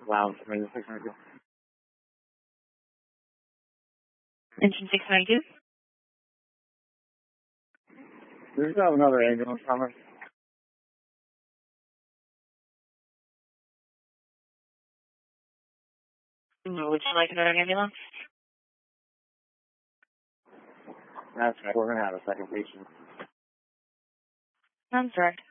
loud for me. 692. Engine 692. Do you have another ambulance coming? Would you like another ambulance? That's right. We're going to have a second patient. Sounds correct.